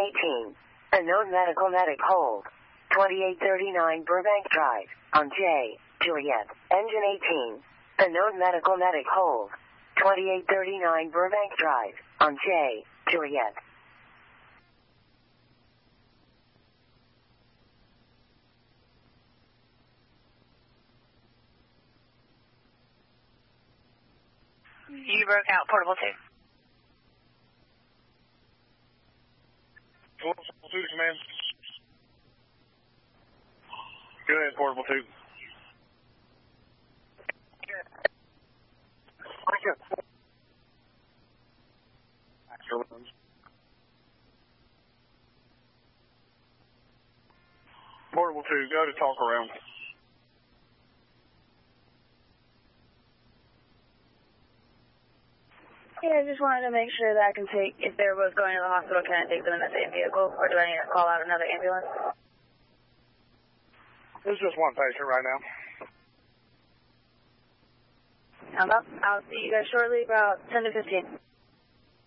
18. Unknown medical medic hold. 2839 Burbank Drive. On J. Juliet. Engine 18. Unknown medical medic hold. 2839 Burbank Drive. On J. Juliet. You broke out, portable 2. Portable 2, command. Go ahead, portable 2. Portable 2, go to talk around. Yeah, I just wanted to make sure that I can take, if they were both going to the hospital, can I take them in the same vehicle, or do I need to call out another ambulance? There's just one patient right now. I'm up. I'll see you guys shortly, about 10 to 15.